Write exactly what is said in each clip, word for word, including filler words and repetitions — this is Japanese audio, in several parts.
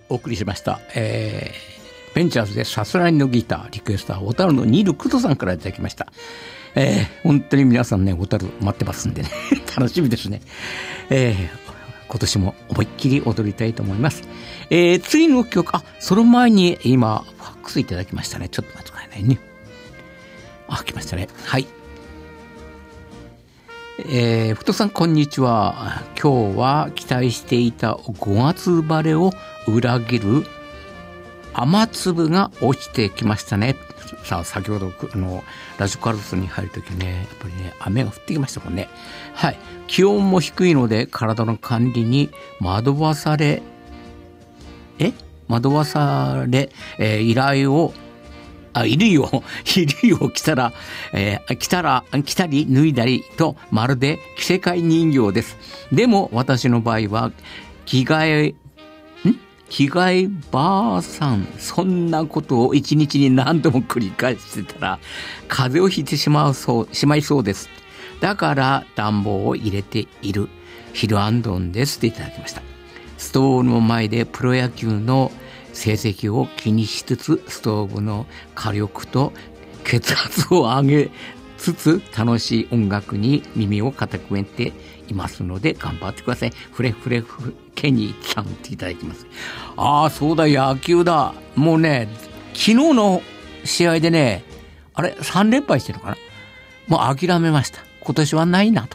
お送りしました、えー、ベンチャーズでさすらいのギターリクエストは小樽のニルクトさんからいただきました。えー、本当に皆さんね小樽待ってますんでね楽しみですね。えー、今年も思いっきり踊りたいと思います。えー、次の曲、あ、その前に今ファックスいただきましたね。ちょっと待ってくださいね。あ、来ましたね。はい。えー、福戸さんこんにちは。今日は期待していたごがつ晴れを裏切る雨粒が落ちてきましたね。さあ先ほどあのラジオカルスに入るときね、やっぱりね雨が降ってきましたもんね。はい。気温も低いので体の管理に惑わされえ惑わされ、えー、依頼をあ、衣類を、衣類を着たら、えー、着たら、着たり脱いだりと、まるで着せ替え人形です。でも、私の場合は、着替え、ん着替えばあさん、そんなことを一日に何度も繰り返してたら、風邪をひいてしまうそう、しまいそうです。だから、暖房を入れている、ヒルアンドンですっていただきました。ストーブの前でプロ野球の成績を気にしつつストーブの火力と血圧を上げつつ楽しい音楽に耳を傾けていますので頑張ってください。フレフレフケニーさんっていただきます。ああそうだ野球だ。もうね昨日の試合でねあれさん連敗してるのかな。もう諦めました。今年はないなと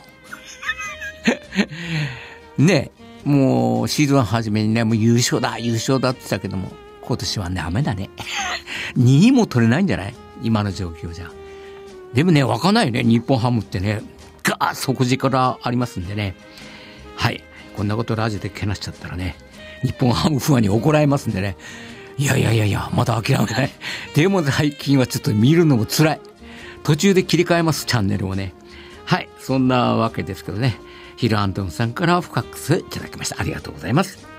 ねえもうシーズン初めにねもう優勝だ優勝だって言ったけども今年はねダメだねにいも取れないんじゃない今の状況じゃ。でもね分かんないよね日本ハムってねガーッ底力ありますんでね。はいこんなことラジオでけなしちゃったらね日本ハムファンに怒られますんでね。いやいやいやいやまだ諦めないでも最近はちょっと見るのも辛い。途中で切り替えますチャンネルをね。はいそんなわけですけどねヒルアンドンさんからファックスいただきました。ありがとうございます。